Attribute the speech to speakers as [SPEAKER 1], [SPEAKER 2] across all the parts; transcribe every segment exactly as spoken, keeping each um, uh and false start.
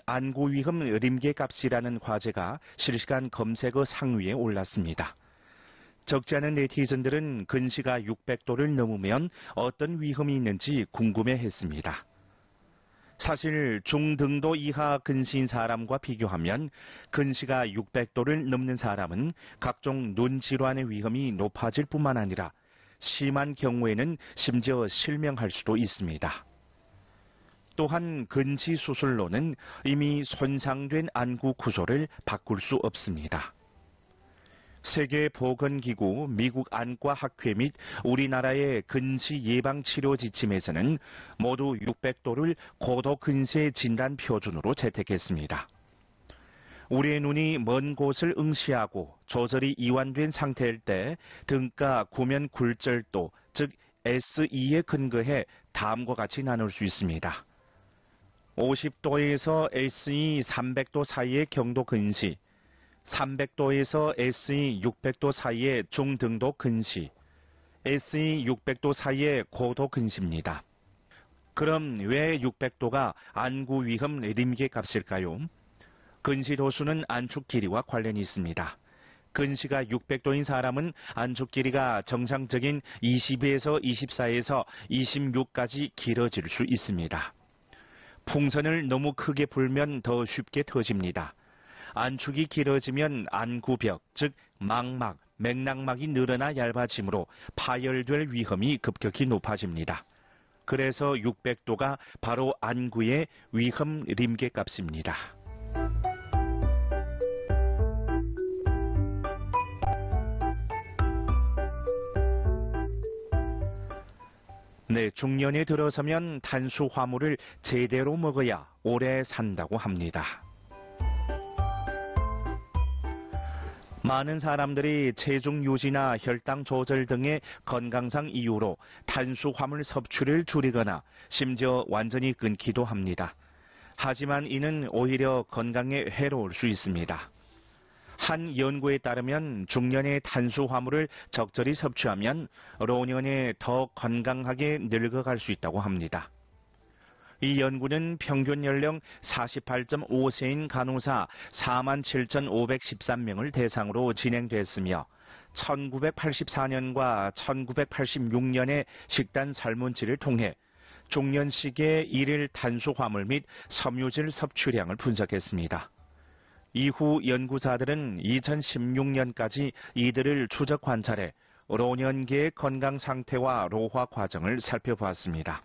[SPEAKER 1] 안구 위험 림계값이라는 과제가 실시간 검색어 상위에 올랐습니다. 적지 않은 네티즌들은 근시가 육백 도를 넘으면 어떤 위험이 있는지 궁금해했습니다. 사실 중등도 이하 근시인 사람과 비교하면 근시가 육백 도를 넘는 사람은 각종 눈 질환의 위험이 높아질 뿐만 아니라 심한 경우에는 심지어 실명할 수도 있습니다. 또한 근시 수술로는 이미 손상된 안구 구조를 바꿀 수 없습니다. 세계보건기구, 미국 안과학회 및 우리나라의 근시 예방치료 지침에서는 모두 육백 도를 고도 근시의 진단 표준으로 채택했습니다. 우리의 눈이 먼 곳을 응시하고 조절이 이완된 상태일 때 등가 구면 굴절도, 즉 에스이에 근거해 다음과 같이 나눌 수 있습니다. 오십 도에서 에스이 삼백 도 사이의 경도 근시, 삼백 도에서 에스이 육백 도 사이의 중등도 근시, 에스이 육백 도 사이의 고도 근시입니다. 그럼 왜 육백 도가 안구 위험 림계 값일까요? 근시 도수는 안축 길이와 관련이 있습니다. 근시가 육백 도인 사람은 안축 길이가 정상적인 이십에서 이십사에서 이십육까지 길어질 수 있습니다. 풍선을 너무 크게 불면 더 쉽게 터집니다. 안축이 길어지면 안구벽, 즉 망막, 맥락막이 늘어나 얇아지므로 파열될 위험이 급격히 높아집니다. 그래서 육백 도가 바로 안구의 위험 림계 값입니다. 네, 중년에 들어서면 탄수화물을 제대로 먹어야 오래 산다고 합니다. 많은 사람들이 체중 유지나 혈당 조절 등의 건강상 이유로 탄수화물 섭취를 줄이거나 심지어 완전히 끊기도 합니다. 하지만 이는 오히려 건강에 해로울 수 있습니다. 한 연구에 따르면 중년에 탄수화물을 적절히 섭취하면 노년에 더 건강하게 늙어갈 수 있다고 합니다. 이 연구는 평균 연령 사십팔 점 오 세인 간호사 사만 칠천오백십삼 명을 대상으로 진행됐으며 천구백팔십사 년과 천구백팔십육 년의 식단 설문지를 통해 중년 시기의 일일 탄수화물 및 섬유질 섭취량을 분석했습니다. 이후 연구자들은 이천십육 년까지 이들을 추적 관찰해 노년기의 건강 상태와 노화 과정을 살펴보았습니다.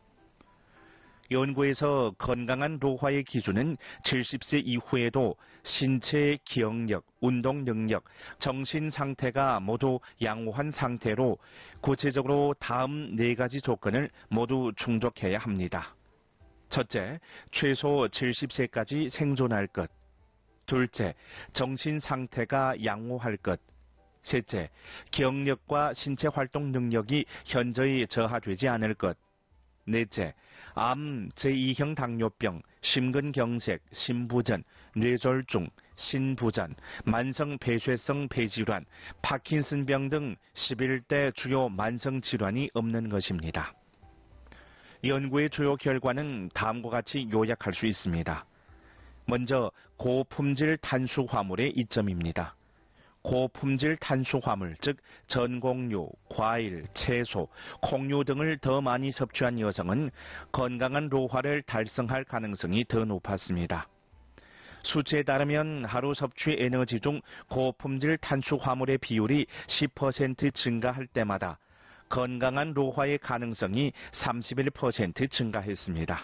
[SPEAKER 1] 연구에서 건강한 노화의 기준은 칠십 세 이후에도 신체의 기억력, 운동 능력, 정신 상태가 모두 양호한 상태로 구체적으로 다음 네 가지 조건을 모두 충족해야 합니다. 첫째, 최소 칠십 세까지 생존할 것. 둘째, 정신 상태가 양호할 것. 셋째, 기억력과 신체 활동 능력이 현저히 저하되지 않을 것. 넷째, 암, 제이형 당뇨병, 심근경색, 심부전, 뇌졸중, 신부전, 만성 폐쇄성 폐질환, 파킨슨병 등 십일 대 주요 만성 질환이 없는 것입니다. 연구의 주요 결과는 다음과 같이 요약할 수 있습니다. 먼저 고품질 탄수화물의 이점입니다. 고품질 탄수화물, 즉 전곡류, 과일, 채소, 콩류 등을 더 많이 섭취한 여성은 건강한 노화를 달성할 가능성이 더 높았습니다. 수치에 따르면 하루 섭취 에너지 중 고품질 탄수화물의 비율이 십 퍼센트 증가할 때마다 건강한 노화의 가능성이 삼십일 퍼센트 증가했습니다.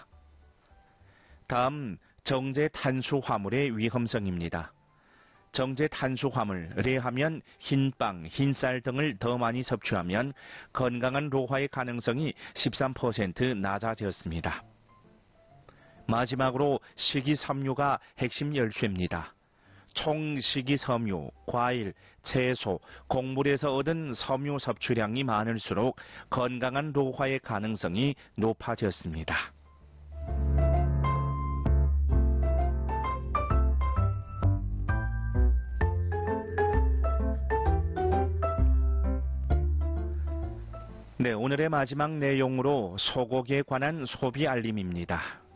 [SPEAKER 1] 다음, 정제 탄수화물의 위험성입니다. 정제 탄수화물, 하면 흰빵, 흰쌀 등을 더 많이 섭취하면 건강한 노화의 가능성이 십삼 퍼센트 낮아졌습니다. 마지막으로 식이섬유가 핵심 열쇠입니다. 총 식이섬유, 과일, 채소, 곡물에서 얻은 섬유 섭취량이 많을수록 건강한 노화의 가능성이 높아졌습니다. 네, 오늘의 마지막 내용으로 소고기에 관한 소비 알림입니다.